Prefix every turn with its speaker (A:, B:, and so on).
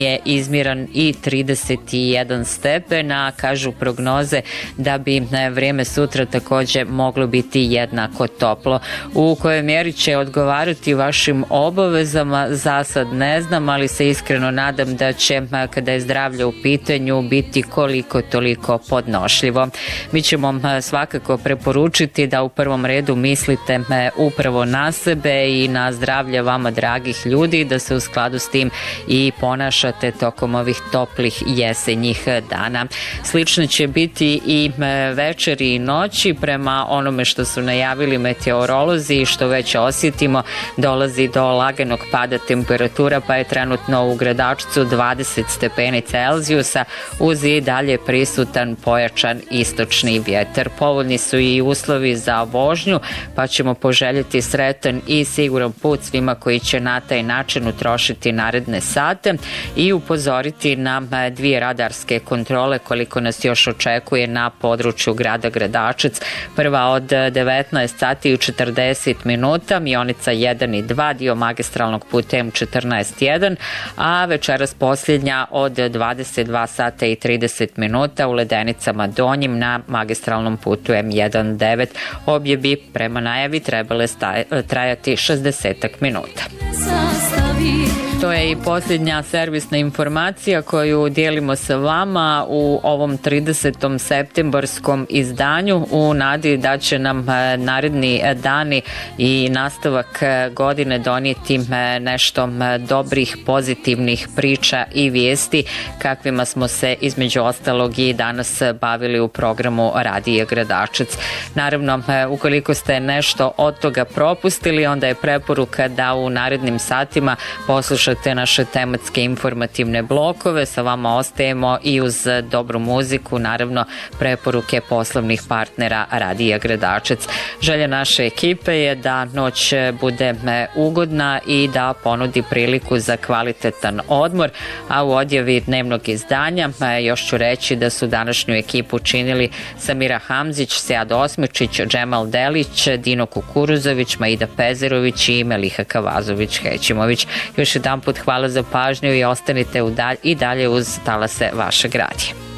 A: je izmjeran i 31 stepen, a kažu prognoze da bi vrijeme sutra također moglo biti jednako toplo. U kojoj mjeri će odgovarati vašim obavezama za sad ne znam, ali se iskreno nadam da će, kada je zdravlje u pitanju, biti koliko toliko podnošljivo. Mi ćemo svakako preporučiti da u prvom redu mislite upravo na sebe i na zdravlje vama dragih ljudi, da se u skladu s tim i ponašate tokom ovih toplih jesenjih dana. Slično će biti i večeri i noći, prema onome što su najavili meteorolozi i što već osjetimo, dolazi do laganog pada temperatura, pa je trenutno u Gradačcu 20 stepeni Celzijusa uz i dalje prisutan pojačan istočni vjetar. Povoljni su i uslovi za vožnju, pa ćemo poželjeti sretan i siguran put svima koji će na taj način utrošiti naredne sate i upozoriti na dvije radarske kontrole koliko nas još očekuje na području grada Gradačac. Prva od 19 sati i 40 minuta, Mionica 1 i 2, dio magistralnog puta M14-1, a večeras posljednja od 22 sata i 30 minuta u Ledenicama Donjim na magistralnom putu M19. Obje bi prema najavi trebale trajati 60 minuta. To je i posljednja servisna informacija koju dijelimo sa vama u ovom 30. septembarskom izdanju, u nadi da će nam naredni dani i nastavak godine donijeti nešto dobrih, pozitivnih priča i vijesti kakvima smo se između ostalog i danas bavili u programu Radija Gradačac. Naravno, ukoliko ste nešto od toga propustili, onda je preporuka da u narednim satima poslušate naše tematske informativne blokove. Sa vama ostajemo i uz dobru muziku, naravno preporuke poslovnih partnera Radija Gradačac. Želja naše ekipe je da noć bude ugodna i da ponudi priliku za kvalitetan odmor, a u odjavi dnevnog izdanja još ću reći da su današnju ekipu činili Samira Hamzić, Sead Osmičić, Džemal Delić, Dino Kukuruzović, Maida Pezerović i Meliha Kavazović-Hećimović. Još jedan put hvala za pažnju i ostanite i dalje uz talase vašeg radija.